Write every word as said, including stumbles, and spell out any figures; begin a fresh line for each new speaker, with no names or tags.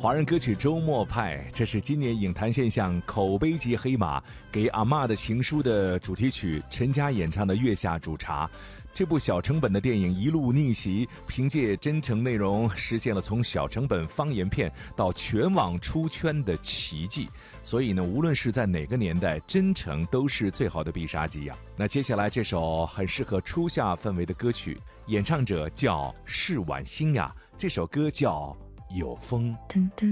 华人歌曲《周末派》，这是今年影坛现象口碑级黑马给阿嬷的情书的主题曲，陈佳演唱的《月下煮茶》。这部小成本的电影一路逆袭，凭借真诚内容实现了从小成本方言片到全网出圈的奇迹。所以呢，无论是在哪个年代，真诚都是最好的必杀技呀。那接下来这首很适合初夏氛围的歌曲，演唱者叫释婉欣呀，这首歌叫《有风》。
噔噔